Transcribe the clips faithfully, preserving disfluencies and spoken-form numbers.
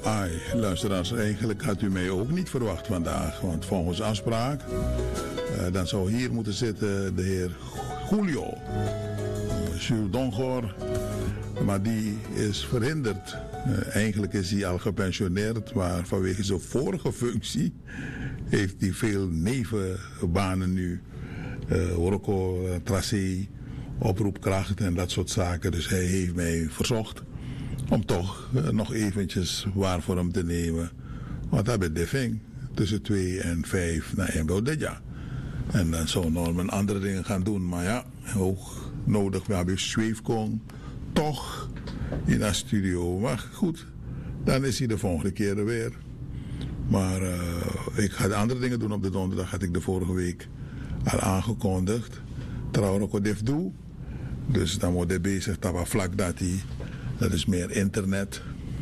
Ai, luisteraars, eigenlijk had u mij ook niet verwacht vandaag. Want volgens afspraak, uh, dan zou hier moeten zitten de heer Julio. Uh, Jules Dongor. Maar die is verhinderd. Uh, eigenlijk is hij al gepensioneerd, maar vanwege zijn vorige functie heeft hij veel nevenbanen nu. Uh, Rocco, uh, Tracé, oproepkracht en dat soort zaken. Dus hij heeft mij verzocht om toch uh, nog eventjes waar voor hem te nemen. Want dat ben de tussen twee en vijf naar Embo dit jaar. En dan zou Norman andere dingen gaan doen. Maar ja, ook nodig. We hebben Zweefkong toch in de studio. Maar goed, dan is hij de volgende keer er weer. Maar uh, ik ga de andere dingen doen op de donderdag. Had ik de vorige week al aangekondigd. Trouwens ook dit doe. Dus dan wordt hij bezig. Dat was vlak dat hij. Dat is meer internet.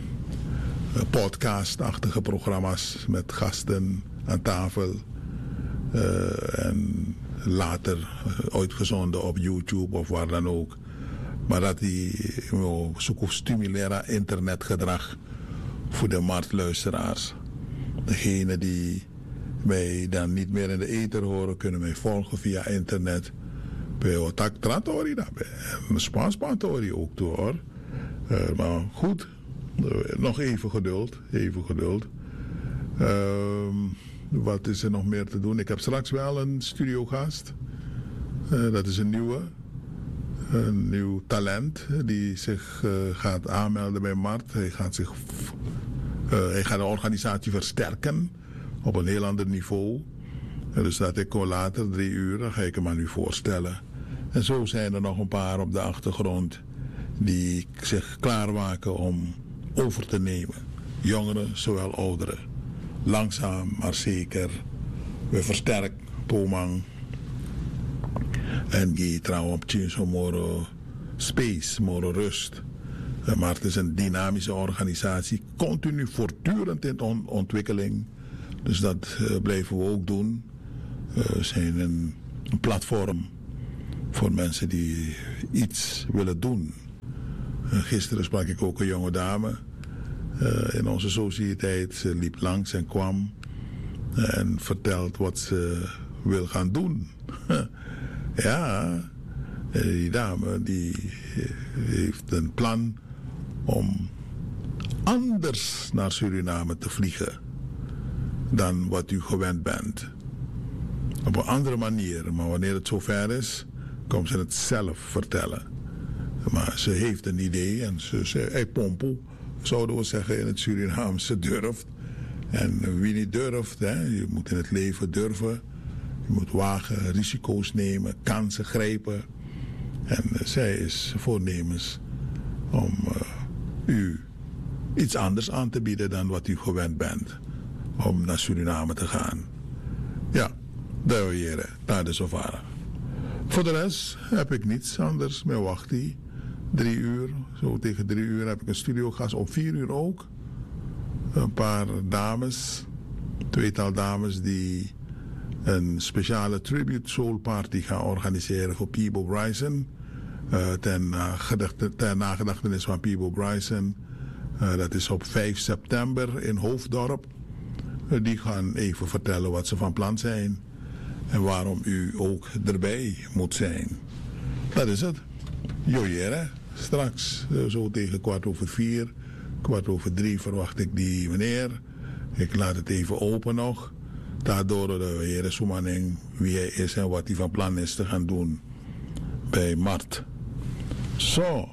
Podcast-achtige programma's met gasten aan tafel. Uh, en later uh, uitgezonden op YouTube of waar dan ook. Maar dat die uh, zoek op stimuleren internetgedrag voor de marktluisteraars. Degenen die mij dan niet meer in de ether horen, kunnen mij volgen via internet. Bij Otak Tratori, bij Spaans Pantori ook toe hoor. Uh, maar goed, uh, nog even geduld, even geduld. Uh, wat is er nog meer te doen? Ik heb straks wel een studiogast. Uh, dat is een nieuwe. Een nieuw talent die zich uh, gaat aanmelden bij Mart. Hij gaat, zich, uh, hij gaat de organisatie versterken op een heel ander niveau. Uh, dus dat ik kom later, drie uur, dan ga ik hem aan u voorstellen. En zo zijn er nog een paar op de achtergrond die zich klaarmaken om over te nemen. Jongeren, zowel ouderen. Langzaam, maar zeker. We versterken Pomang. En die trouwens op Chinso Moro Space, Moro Rust. Maar het is een dynamische organisatie. Continu voortdurend in on- ontwikkeling. Dus dat uh, blijven we ook doen. We uh, zijn een, een platform voor mensen die iets willen doen. Uh, gisteren sprak ik ook een jonge dame uh, in onze sociëteit. Ze liep langs en kwam uh, en vertelt wat ze wil gaan doen. Ja, uh, die dame die uh, heeft een plan om anders naar Suriname te vliegen dan wat u gewend bent. Op een andere manier, maar wanneer het zover is, komt ze het zelf vertellen. Maar ze heeft een idee en ze zegt, hey Pompo, zouden we zeggen in het Surinaams, ze durft. En wie niet durft, hè, je moet in het leven durven. Je moet wagen, risico's nemen, kansen grijpen. En uh, zij is voornemens om uh, u iets anders aan te bieden dan wat u gewend bent. Om naar Suriname te gaan. Ja, daar heren, daar de Sofara. Voor de rest heb ik niets anders. Maar wacht die. Drie uur, zo tegen drie uur heb ik een studiogast. Om vier uur ook. Een paar dames. Tweetal dames die een speciale tribute soul party gaan organiseren voor Peebo Bryson. Uh, ten, uh, gedachte, ten nagedachtenis van Peebo Bryson. Uh, dat is op vijf september in Hoofddorp. Uh, die gaan even vertellen wat ze van plan zijn. En waarom u ook erbij moet zijn. Dat is het. Joyere. Straks, zo tegen kwart over vier, kwart over drie verwacht ik die meneer. Ik laat het even open nog. Daardoor de heer Soemaning wie hij is en wat hij van plan is te gaan doen bij Mart. Zo,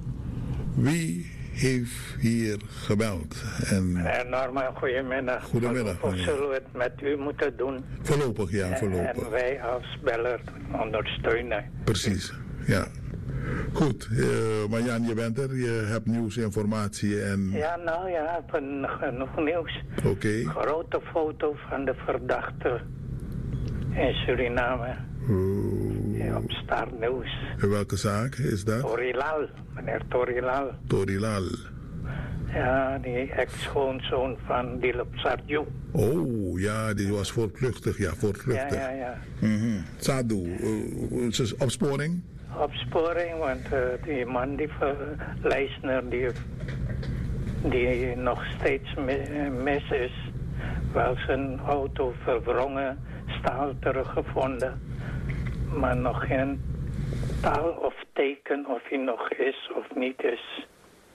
wie heeft hier gebeld? En... En Norman, goedemiddag. Goedemiddag. Of zullen we het met u moeten doen? Voorlopig, ja, voorlopig. En wij als beller ondersteunen. Precies, ja. Goed, uh, maar Jan, je bent er, je hebt nieuws, informatie en... Ja, nou ja, ik heb een, genoeg nieuws. Oké. Okay. Grote foto van de verdachte in Suriname. Uh, ja, op Star News. En welke zaak is dat? Torilal, meneer Torilal. Torilal. Ja, die ex-schoonzoon van Dilip Sarju. Oh, ja, die was voortvluchtig, ja, voortvluchtig. Ja, ja, ja. Mm-hmm. Sadu, uh, opsporing? Opsporing, want uh, die man, die uh, Leisner, die die nog steeds mis is. Wel zijn auto verwrongen, staal teruggevonden. Maar nog geen taal of teken of hij nog is of niet is.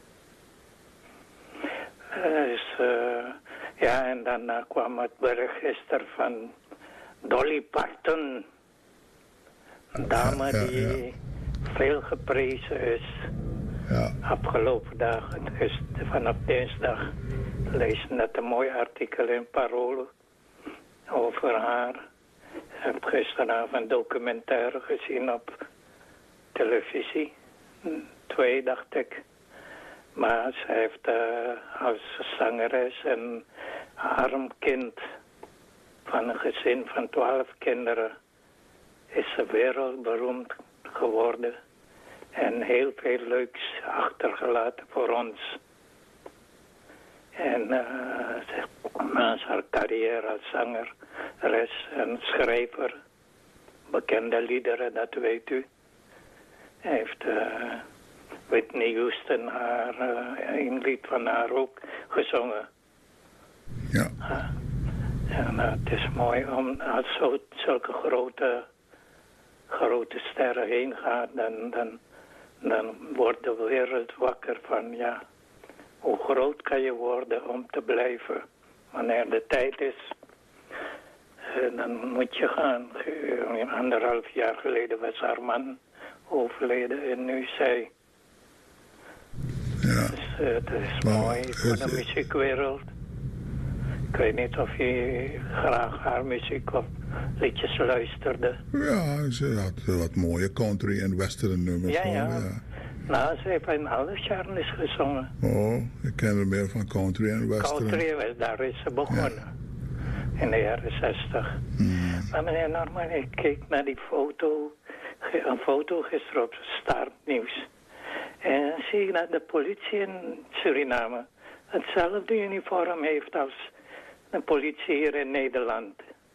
Dus, uh, ja, en daarna kwam het bericht gisteren van Dolly Parton. Een dame ja, ja, die ja. veel geprezen is. Ja. Afgelopen dagen, dus vanaf dinsdag, lees net een mooi artikel in Parool over haar. Ik heb gisteravond een documentaire gezien op televisie. Twee, dacht ik. Maar ze heeft uh, als zangeres een arm kind van een gezin van twaalf kinderen is ze wereldberoemd geworden. En heel veel leuks achtergelaten voor ons. En uh, naast haar carrière als zangeres en schrijver, bekende liederen, dat weet u, heeft uh, Whitney Houston haar, uh, een lied van haar ook gezongen. Ja. Uh, en uh, het is mooi om als zo, zulke grote, grote sterren heen gaat, dan, dan, dan wordt de wereld wakker van, ja, hoe groot kan je worden om te blijven? Wanneer de tijd is, uh, dan moet je gaan. Uh, anderhalf jaar geleden was haar man overleden en nu zij. Ja. Dus uh, het is maar, mooi voor de muziekwereld. Ik weet niet of je graag haar muziek of liedjes luisterde. Ja, ze had wat mooie country en western nummers. Ja, ja. ja. Nou, ze heeft in alle genres gezongen. Oh, ik ken er meer van country en western. Country, daar is ze begonnen. Ja. In de jaren zestig. Hmm. Maar meneer Norman, ik keek naar die foto, een foto gisteren op Startnieuws. En zie ik dat de politie in Suriname hetzelfde uniform heeft als de politie hier in Nederland.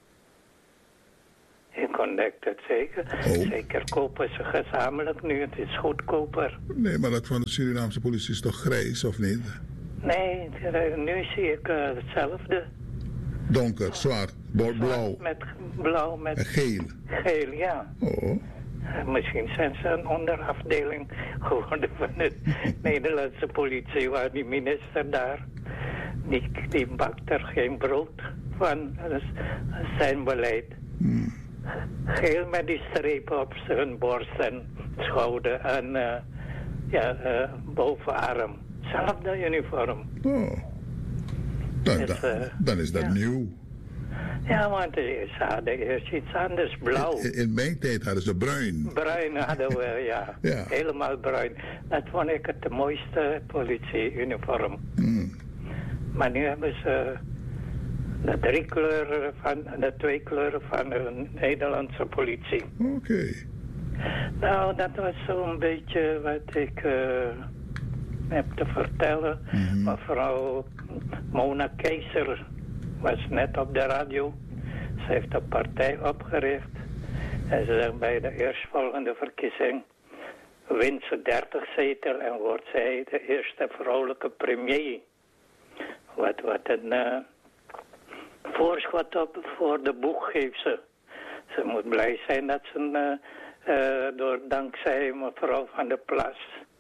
Ik ontdek het zeker. Oh. Zeker kopen ze gezamenlijk nu, het is goedkoper. Nee, maar dat van de Surinaamse politie is toch grijs, of niet? Nee, nu zie ik uh, hetzelfde. Donker, zwart, blauw. Zwart met blauw met... En geel. Geel, ja. Oh. Misschien zijn ze een onderafdeling geworden van de Nederlandse politie, waar die minister daar, die, die bakt er geen brood van, dat is zijn beleid. Hmm. Geel met die strepen op zijn borst en schouder en uh, ja, uh, bovenarm. Zelfde uniform. Oh. Dan, dus, uh, dan is dat ja. nieuw. Ja, want ze hadden eerst iets anders, blauw. In, in mijn tijd hadden ze bruin. Bruin hadden we, ja. ja. Helemaal bruin. Dat vond ik het de mooiste politieuniform. Mm. Maar nu hebben ze de drie kleuren van, de twee kleuren van de Nederlandse politie. Oké. Okay. Nou, dat was zo'n beetje wat ik uh, heb te vertellen. Mm-hmm. Mevrouw Mona Keizer was net op de radio. Ze heeft een partij opgericht. En ze zegt bij de eerstvolgende verkiezing wint ze dertig zetel en wordt zij de eerste vrouwelijke premier. Wat, wat een uh, voorschot op voor de boeg geeft ze. Ze moet blij zijn dat ze uh, uh, door dankzij mevrouw Van der Plas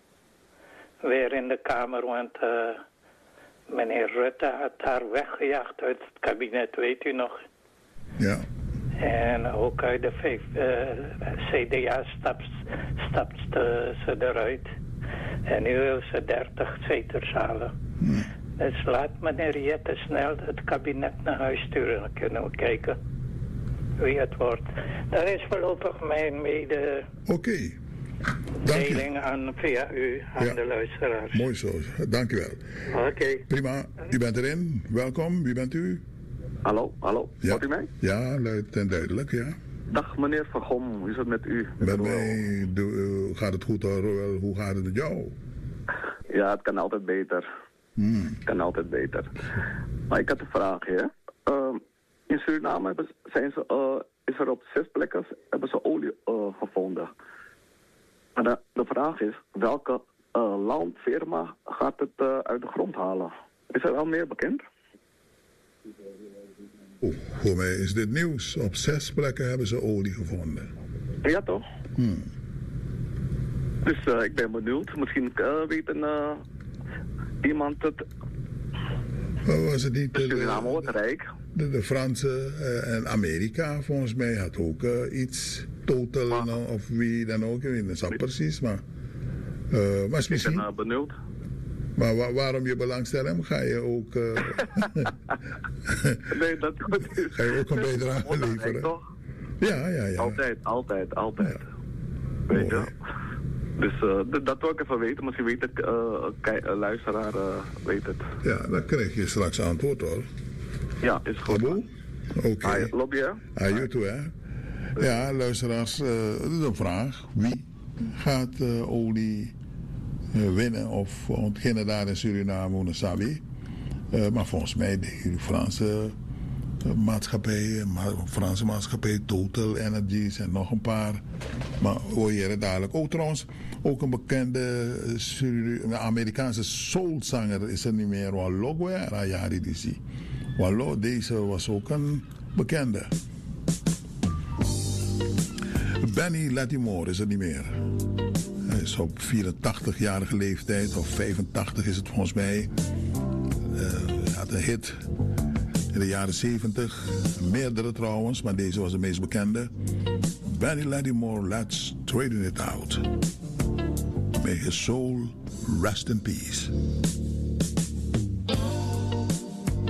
weer in de Kamer, want uh, meneer Rutte had haar weggejaagd uit het kabinet, weet u nog? Ja. En ook uit de uh, C D A stapt, stapt ze eruit. En nu wil ze dertig zetels halen. Hmm. Dus laat meneer Jette snel het kabinet naar huis sturen. Dan kunnen we kijken wie het wordt. Dat is voorlopig mijn mede... Oké. Okay. Deling aan via u, aan ja. de luisteraars. Mooi zo, dank u wel. Oké. Okay. Prima, u bent erin. Welkom, wie bent u? Hallo, hallo. Ja. Hoort u mij? Ja, luid en duidelijk, ja. Dag meneer Van Gom, hoe is het met u? Met mij de, uh, gaat het goed, Roel. Hoe gaat het met jou? Ja, het kan altijd beter. Hmm. Het kan altijd beter. Maar ik had een vraagje. Uh, in Suriname hebben, zijn ze, uh, is er op zes plekken hebben ze olie uh, gevonden. Maar de, de vraag is, welke uh, land, firma, gaat het uh, uit de grond halen. Is er wel meer bekend? Oh, voor mij is dit nieuws. Op zes plekken hebben ze olie gevonden. Ja, toch? Hmm. Dus uh, ik ben benieuwd. Misschien uh, weet een, uh, iemand het. Maar was het niet de, Suriname wordt rijk. de, de Franse uh, en Amerika volgens mij had ook uh, iets. Total Maar, nou, of wie dan ook. Ik weet niet precies, maar... Uh, maar ik misschien... ben uh, benieuwd. Maar wa waarom je belangstelling? Ga je ook... Uh, nee, dat goed is. Ga je ook een bijdrage leveren? Toch? Ja, ja, ja. Altijd, altijd, altijd. Ja. Weet je? Mooi. Dus uh, dat wil ik even weten. Misschien weet ik, uh, uh, luisteraar uh, weet het. Ja, dan krijg je straks antwoord hoor. Ja, is goed. Abo? Oké. Okay. Hi, lobby hè? Ah, you too, hè? Ja, luisteraars, uh, dat is een vraag. Wie gaat uh, olie uh, winnen of ontginnen daar in Suriname, Unasabi? Uh, maar volgens mij de Franse uh, maatschappij, ma Franse maatschappij, Total Energies en nog een paar. Maar hoor je dadelijk. Ook trouwens, ook een bekende uh, Amerikaanse soulzanger is er niet meer. Wallo Guerra, ja, die zie. Wallo, deze was ook een bekende. Benny Lattimore is er niet meer. Hij is op vierentachtigjarige leeftijd, of vijfentachtig is het volgens mij. Uh, hij had een hit in de jaren zeventig. Meerdere trouwens, maar deze was de meest bekende. Benny Lattimore, Let's Straighten It Out. May his soul rest in peace.